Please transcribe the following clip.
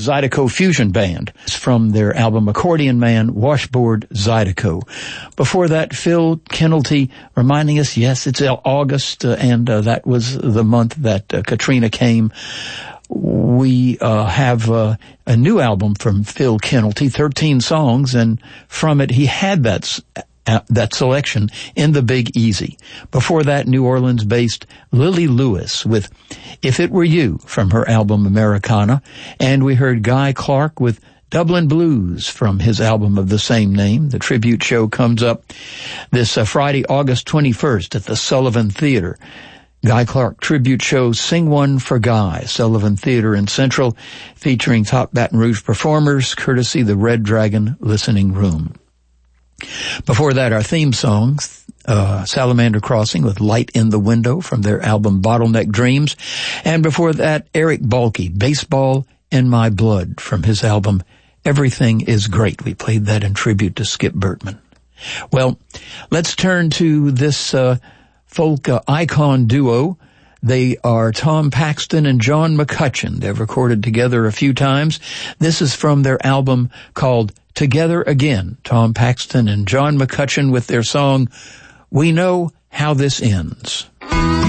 Zydeco Fusion Band. It's from their album Accordion Man, Washboard Zydeco. Before that, Phil Kennelty reminding us, yes, it's August, and that was the month that Katrina came. We have a new album from Phil Kennelty, 13 songs, and from it he had that selection in the Big Easy. Before that, New Orleans-based Lily Lewis with If It Were You from her album Americana. And we heard Guy Clark with Dublin Blues from his album of the same name. The tribute show comes up this Friday, August 21st at the Sullivan Theater. Guy Clark tribute show Sing One for Guy, Sullivan Theater in Central, featuring top Baton Rouge performers, courtesy the Red Dragon Listening Room. Before that, our theme songs, Salamander Crossing with Light in the Window from their album Bottleneck Dreams. And before that, Eric Balke, Baseball in My Blood from his album Everything is Great. We played that in tribute to Skip Bertman. Well, let's turn to this folk icon duo. They are Tom Paxton and John McCutcheon. They've recorded together a few times. This is from their album called Together Again. Tom Paxton and John McCutcheon with their song, We Know How This Ends.